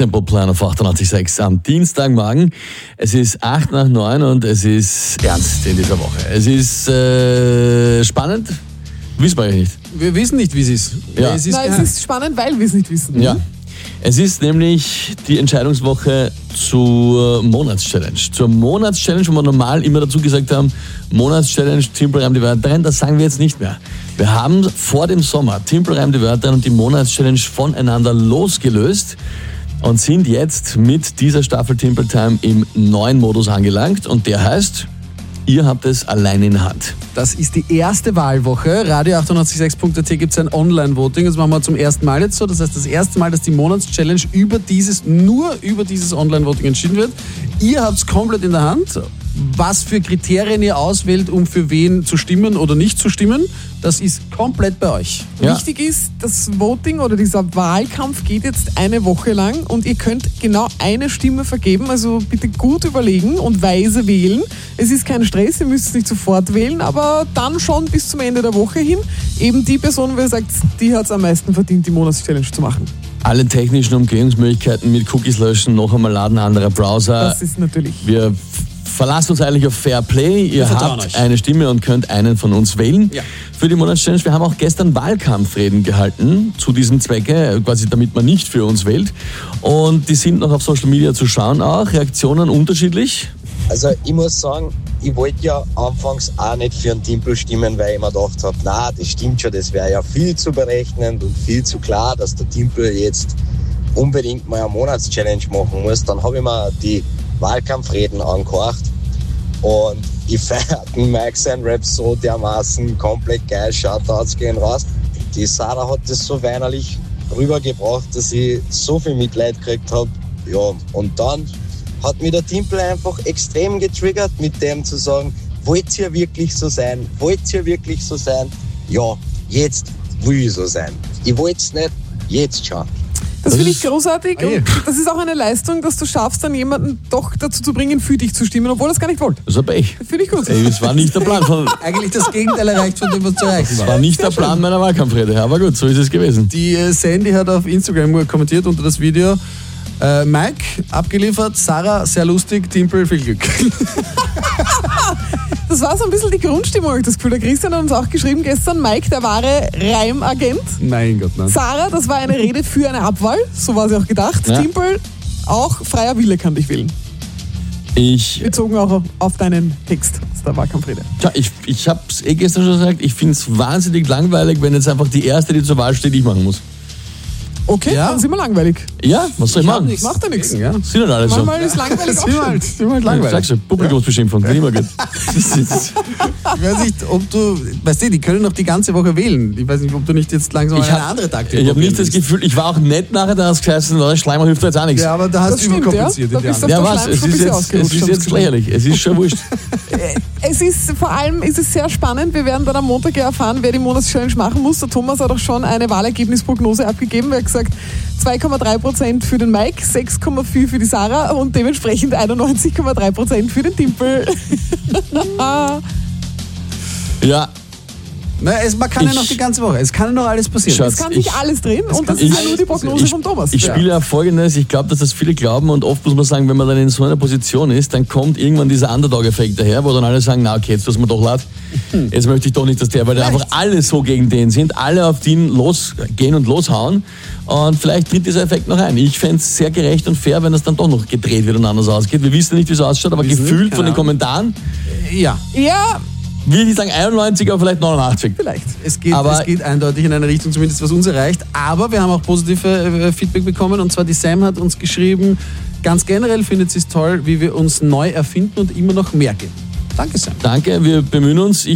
Up-Tempo-Plan auf 88.6 am Dienstagmorgen. Es ist 8:09 und es ist ernst in dieser Woche. Es ist spannend, wissen wir ja nicht. Wir wissen nicht, wie es ist. Ja. Es ist spannend, weil wir es nicht wissen. Ja. Es ist nämlich die Entscheidungswoche zur Monatschallenge. Zur Monatschallenge, wo wir normal immer dazu gesagt haben, Monatschallenge, Timpel reimt die Wörter rein, das sagen wir jetzt nicht mehr. Wir haben vor dem Sommer Timpel reimt die Wörter und die Monatschallenge voneinander losgelöst und sind jetzt mit dieser Staffel Timpel Time im neuen Modus angelangt und der heißt, ihr habt es allein in der Hand. Das ist die erste Wahlwoche. Radio886.at gibt es ein Online-Voting. Das machen wir zum ersten Mal jetzt so. Das heißt, das erste Mal, dass die Monatschallenge nur über dieses Online-Voting entschieden wird. Ihr habt es komplett in der Hand. Was für Kriterien ihr auswählt, um für wen zu stimmen oder nicht zu stimmen, das ist komplett bei euch. Ja. Wichtig ist, das Voting oder dieser Wahlkampf geht jetzt eine Woche lang und ihr könnt genau eine Stimme vergeben, also bitte gut überlegen und weise wählen. Es ist kein Stress, ihr müsst es nicht sofort wählen, aber dann schon bis zum Ende der Woche hin eben die Person, wo ihr sagt, die hat es am meisten verdient, die Monatschallenge zu machen. Alle technischen Umgehungsmöglichkeiten mit Cookies löschen, noch einmal laden, anderer Browser. Das ist natürlich... Wir verlasst uns eigentlich auf Fair Play. Ihr habt euch eine Stimme und könnt einen von uns wählen. Ja. Für die Monatschallenge. Wir haben auch gestern Wahlkampfreden gehalten zu diesem Zwecke, quasi damit man nicht für uns wählt. Und die sind noch auf Social Media zu schauen auch. Reaktionen unterschiedlich. Also ich muss sagen, ich wollte ja anfangs auch nicht für einen Timpel stimmen, weil ich mir gedacht habe, na, das stimmt schon, das wäre ja viel zu berechnend und viel zu klar, dass der Timpel jetzt unbedingt mal eine Monatschallenge machen muss. Dann habe ich mir die Wahlkampfreden angehört und ich feiere den Mike sein Rap so dermaßen komplett geil. Shoutouts gehen raus. Die Sarah hat das so weinerlich rübergebracht, dass ich so viel Mitleid gekriegt habe. Ja, und dann hat mich der Timpel einfach extrem getriggert, mit dem zu sagen, wollt ihr wirklich so sein? Wollt ihr wirklich so sein? Ja, jetzt will ich so sein. Ich wollte es nicht, jetzt schon. Das finde ich großartig und das ist auch eine Leistung, dass du schaffst, dann jemanden doch dazu zu bringen, für dich zu stimmen, obwohl er es gar nicht wollte. Das ist ein Pech. Finde ich gut. Das war nicht der Plan von... Eigentlich das Gegenteil erreicht, von dem was zu erreichen Das war. war nicht der Plan meiner Wahlkampfrede, aber gut, so ist es gewesen. Die Sandy hat auf Instagram kommentiert unter das Video, Mike, abgeliefert, Sarah, sehr lustig, Timpel, viel Glück. Das war so ein bisschen die Grundstimmung, habe ich das Gefühl. Der Christian hat uns auch geschrieben gestern, Mike, der wahre Reimagent. Mein Gott, nein. Sarah, das war eine Rede für eine Abwahl, so war sie auch gedacht. Ja. Timpel, auch freier Wille kann dich wählen. Ich Bezogen auch auf deinen Text aus der Wahlkampfrede. ich habe es gestern schon gesagt, ich finde es wahnsinnig langweilig, wenn jetzt einfach die Erste, die zur Wahl steht, ich machen muss. Okay, Ja. dann sind wir langweitig. Ja, was soll ich machen? Macht ja nichts. Ja. Sind nicht alle so. Manchmal ist langweilig auch schön. Sind wir halt langweilig. Sagst du, Publikumsbeschimpfung, finde ich immer gut. Ich weiß nicht, ob du, weißt du, die können noch die ganze Woche wählen. Ich weiß nicht, ob du nicht jetzt langsam eine andere Taktik Ich habe nicht das probieren Gefühl, ich war auch nett nachher, da hast du gesagt, Schleimer hilft jetzt auch nichts. willst. Ja, aber da hast Das du stimmt, überkompensiert. ja. in die Da bist andere. du- Ja, der was? Schleim Es schon ist ein bisschen jetzt ausgerutscht, hab's gesehen. lächerlich. Es ist schon wurscht. Es ist, vor allem ist es sehr spannend. Wir werden dann am Montag ja erfahren, wer die Monatschallenge machen muss. Der Thomas hat auch schon eine Wahlergebnisprognose abgegeben. Er hat gesagt, 2,3% für den Mike, 6,4% für die Sarah und dementsprechend 91,3% für den Timpel. Ja, Na, man kann ja Ich- noch die ganze Woche. Es kann ja noch alles passieren. Schatz, Es kann sich alles drehen und das kann ist ja alles nur die Prognose vom Thomas. ich spiele ja Folgendes, ich glaube, dass das viele glauben und oft muss man sagen, wenn man dann in so einer Position ist, dann kommt irgendwann dieser Underdog-Effekt daher, wo dann alle sagen, na okay, jetzt tut mir doch leid, jetzt möchte ich doch nicht, dass der, weil dann einfach alle so gegen den sind, alle auf den losgehen und loshauen und vielleicht tritt dieser Effekt noch ein. Ich fände es sehr gerecht und fair, wenn das dann doch noch gedreht wird und anders ausgeht. Wir wissen nicht, wie es ausschaut, aber Wissen gefühlt nicht, von den keine Kommentaren, Ja, Ja, will ich sagen 91, aber vielleicht 89. vielleicht. es geht eindeutig in eine Richtung, zumindest was uns erreicht. Aber wir haben auch positive Feedback bekommen. Und zwar die Sam hat uns geschrieben, ganz generell findet sie es toll, wie wir uns neu erfinden und immer noch mehr geben. Danke, Sam. Danke, wir bemühen uns.